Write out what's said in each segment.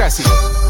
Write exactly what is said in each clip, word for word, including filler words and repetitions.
kasih.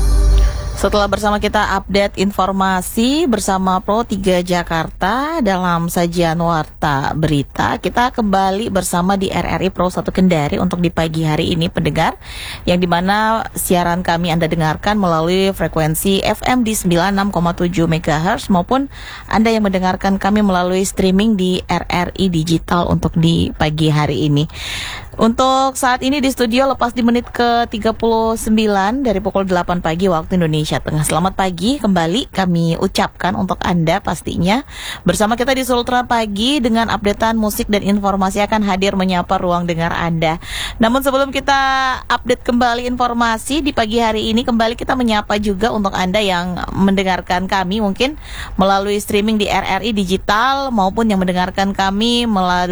Setelah bersama kita update informasi bersama Pro tiga Jakarta dalam sajian Warta Berita, kita kembali bersama di R R I Pro satu Kendari untuk di pagi hari ini pendengar, yang dimana siaran kami Anda dengarkan melalui frekuensi F M di sembilan puluh enam koma tujuh megahertz maupun Anda yang mendengarkan kami melalui streaming di R R I Digital untuk di pagi hari ini. Untuk saat ini di studio lepas di menit ke tiga puluh sembilan dari pukul delapan pagi waktu Indonesia Tengah. Selamat pagi kembali kami ucapkan untuk Anda pastinya. Bersama kita di Sultra Pagi dengan updatean musik dan informasi akan hadir menyapa ruang dengar Anda. Namun sebelum kita update kembali informasi di pagi hari ini, kembali kita menyapa juga untuk Anda yang mendengarkan kami mungkin melalui streaming di R R I Digital maupun yang mendengarkan kami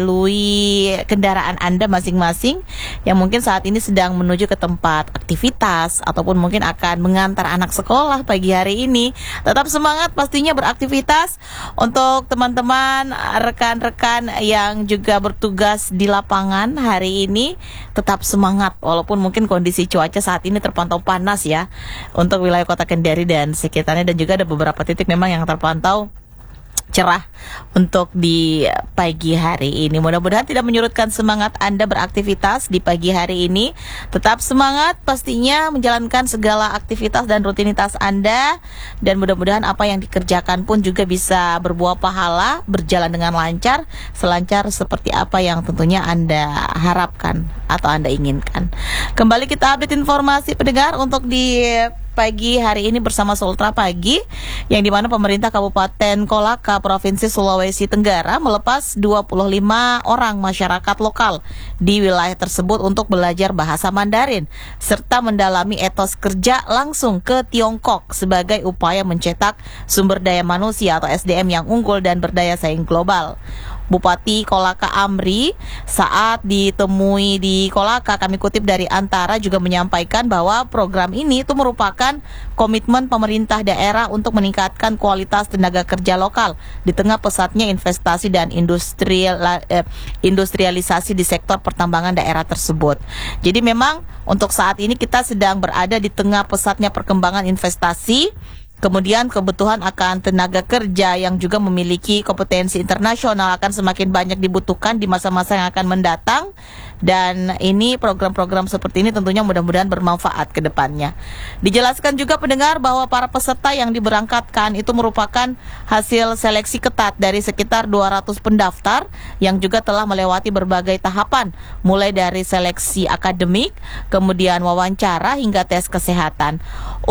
melalui kendaraan Anda masing-masing yang mungkin saat ini sedang menuju ke tempat aktivitas ataupun mungkin akan mengantar anak sekolah pagi hari ini. Tetap semangat pastinya beraktivitas. Untuk teman-teman rekan-rekan yang juga bertugas di lapangan hari ini, tetap semangat walaupun mungkin kondisi cuaca saat ini terpantau panas ya untuk wilayah Kota Kendari dan sekitarnya, dan juga ada beberapa titik memang yang terpantau cerah untuk di pagi hari ini. Mudah-mudahan tidak menyurutkan semangat Anda beraktivitas di pagi hari ini. Tetap semangat pastinya menjalankan segala aktivitas dan rutinitas Anda, dan mudah-mudahan apa yang dikerjakan pun juga bisa berbuah pahala, berjalan dengan lancar, selancar seperti apa yang tentunya Anda harapkan atau Anda inginkan. Kembali kita update informasi pendengar untuk di pagi hari ini bersama Sultra Pagi, yang dimana pemerintah Kabupaten Kolaka, Provinsi Sulawesi Tenggara melepas dua puluh lima orang masyarakat lokal di wilayah tersebut untuk belajar bahasa Mandarin serta mendalami etos kerja langsung ke Tiongkok sebagai upaya mencetak sumber daya manusia atau S D M yang unggul dan berdaya saing global. Bupati Kolaka Amri saat ditemui di Kolaka, kami kutip dari Antara, juga menyampaikan bahwa program ini itu merupakan komitmen pemerintah daerah untuk meningkatkan kualitas tenaga kerja lokal di tengah pesatnya investasi dan industrial, eh, industrialisasi di sektor pertambangan daerah tersebut. Jadi memang untuk saat ini kita sedang berada di tengah pesatnya perkembangan investasi, kemudian kebutuhan akan tenaga kerja yang juga memiliki kompetensi internasional akan semakin banyak dibutuhkan di masa-masa yang akan mendatang. Dan ini program-program seperti ini tentunya mudah-mudahan bermanfaat ke depannya. Dijelaskan juga pendengar bahwa para peserta yang diberangkatkan itu merupakan hasil seleksi ketat dari sekitar dua ratus pendaftar yang juga telah melewati berbagai tahapan, mulai dari seleksi akademik, kemudian wawancara hingga tes kesehatan.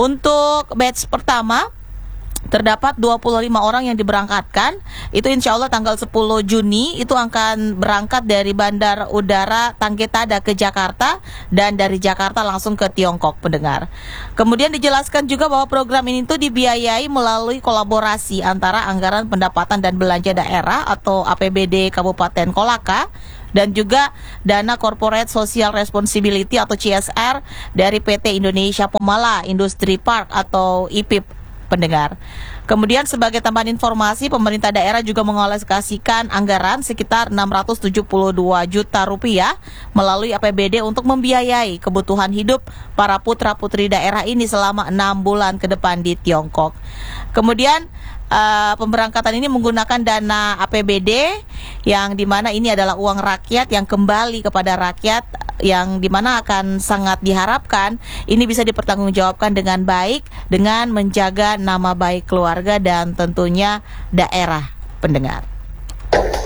Untuk batch pertama terdapat dua puluh lima orang yang diberangkatkan. Itu insya Allah tanggal sepuluh Juni itu akan berangkat dari Bandar Udara Tanggetada ke Jakarta, dan dari Jakarta langsung ke Tiongkok pendengar. Kemudian dijelaskan juga bahwa program ini tuh dibiayai melalui kolaborasi antara Anggaran Pendapatan dan Belanja Daerah atau A P B D Kabupaten Kolaka dan juga dana Corporate Social Responsibility atau C S R dari P T Indonesia Pomala Industri Park atau I P I P pendengar. Kemudian sebagai tambahan informasi, pemerintah daerah juga mengalokasikan anggaran sekitar enam ratus tujuh puluh dua juta rupiah melalui A P B D untuk membiayai kebutuhan hidup para putra-putri daerah ini selama enam bulan ke depan di Tiongkok. Kemudian uh, pemberangkatan ini menggunakan dana A P B D yang dimana ini adalah uang rakyat yang kembali kepada rakyat, yang dimana akan sangat diharapkan ini bisa dipertanggungjawabkan dengan baik dengan menjaga nama baik keluarga dan tentunya daerah pendengar.